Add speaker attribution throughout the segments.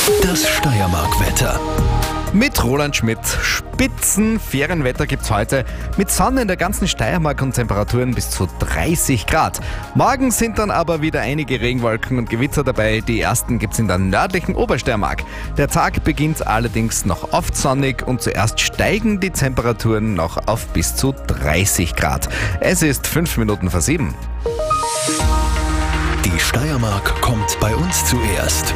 Speaker 1: Das Steiermark-Wetter.
Speaker 2: Mit Roland Schmidt. Spitzenferienwetter gibt's heute. Mit Sonne in der ganzen Steiermark und Temperaturen bis zu 30 Grad. Morgen sind dann aber wieder einige Regenwolken und Gewitter dabei. Die ersten gibt's in der nördlichen Obersteiermark. Der Tag beginnt allerdings noch oft sonnig und zuerst steigen die Temperaturen noch auf bis zu 30 Grad. Es ist 5 Minuten vor 7.
Speaker 1: Die Steiermark kommt bei uns zuerst.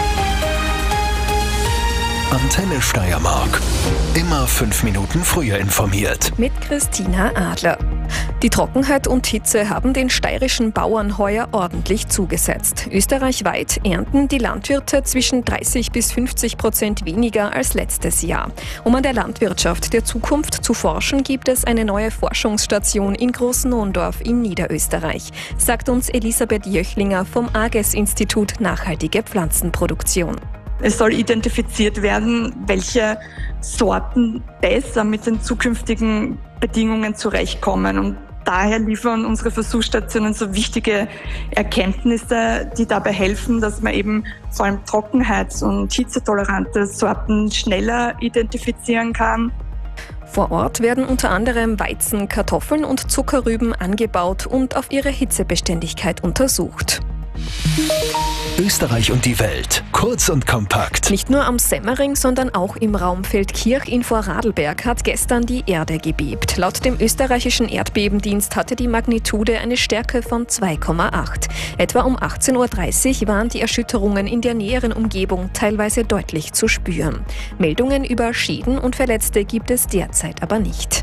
Speaker 1: Antenne Steiermark. Immer 5 Minuten früher informiert.
Speaker 3: Mit Christina Adler. Die Trockenheit und Hitze haben den steirischen Bauern heuer ordentlich zugesetzt. Österreichweit ernten die Landwirte zwischen 30% bis 50% weniger als letztes Jahr. Um an der Landwirtschaft der Zukunft zu forschen, gibt es eine neue Forschungsstation in Großnondorf in Niederösterreich, sagt uns Elisabeth Jöchlinger vom AGES-Institut Nachhaltige Pflanzenproduktion.
Speaker 4: Es soll identifiziert werden, welche Sorten besser mit den zukünftigen Bedingungen zurechtkommen. Und daher liefern unsere Versuchsstationen so wichtige Erkenntnisse, die dabei helfen, dass man eben vor allem trockenheits- und hitzetolerante Sorten schneller identifizieren kann.
Speaker 3: Vor Ort werden unter anderem Weizen, Kartoffeln und Zuckerrüben angebaut und auf ihre Hitzebeständigkeit untersucht.
Speaker 1: Österreich und die Welt. Kurz und kompakt.
Speaker 3: Nicht nur am Semmering, sondern auch im Raum Feldkirch in Vorarlberg hat gestern die Erde gebebt. Laut dem österreichischen Erdbebendienst hatte die Magnitude eine Stärke von 2,8. Etwa um 18:30 Uhr waren die Erschütterungen in der näheren Umgebung teilweise deutlich zu spüren. Meldungen über Schäden und Verletzte gibt es derzeit aber nicht.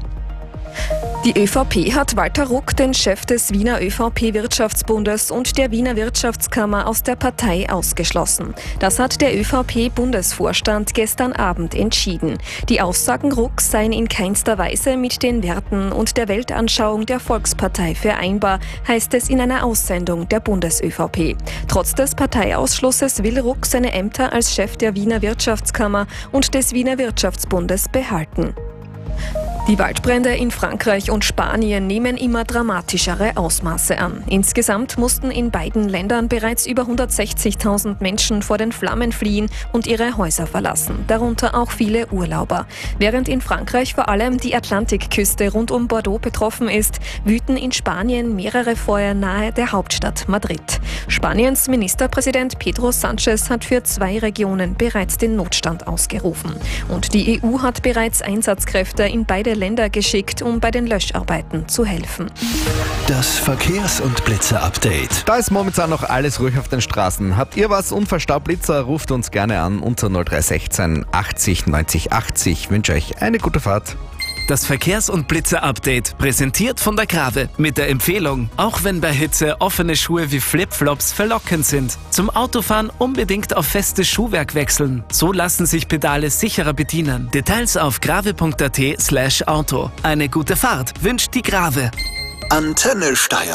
Speaker 3: Die ÖVP hat Walter Ruck, den Chef des Wiener ÖVP-Wirtschaftsbundes und der Wiener Wirtschaftskammer, aus der Partei ausgeschlossen. Das hat der ÖVP-Bundesvorstand gestern Abend entschieden. Die Aussagen Rucks seien in keinster Weise mit den Werten und der Weltanschauung der Volkspartei vereinbar, heißt es in einer Aussendung der Bundes-ÖVP. Trotz des Parteiausschlusses will Ruck seine Ämter als Chef der Wiener Wirtschaftskammer und des Wiener Wirtschaftsbundes behalten. Die Waldbrände in Frankreich und Spanien nehmen immer dramatischere Ausmaße an. Insgesamt mussten in beiden Ländern bereits über 160.000 Menschen vor den Flammen fliehen und ihre Häuser verlassen, darunter auch viele Urlauber. Während in Frankreich vor allem die Atlantikküste rund um Bordeaux betroffen ist, wüten in Spanien mehrere Feuer nahe der Hauptstadt Madrid. Spaniens Ministerpräsident Pedro Sánchez hat für 2 Regionen bereits den Notstand ausgerufen. Und die EU hat bereits Einsatzkräfte in beide Länder geschickt, um bei den Löscharbeiten zu helfen.
Speaker 1: Das Verkehrs- und Blitzer-Update.
Speaker 2: Da ist momentan noch alles ruhig auf den Straßen. Habt ihr was unverstaubt Blitzer, ruft uns gerne an unter 0316 80 90 80. Ich wünsche euch eine gute Fahrt.
Speaker 5: Das Verkehrs- und Blitzer-Update, präsentiert von der Grave, mit der Empfehlung, auch wenn bei Hitze offene Schuhe wie Flipflops verlockend sind. Zum Autofahren unbedingt auf festes Schuhwerk wechseln. So lassen sich Pedale sicherer bedienen. Details auf grave.at/auto. Eine gute Fahrt wünscht die Grave.
Speaker 1: Antenne Steiermark.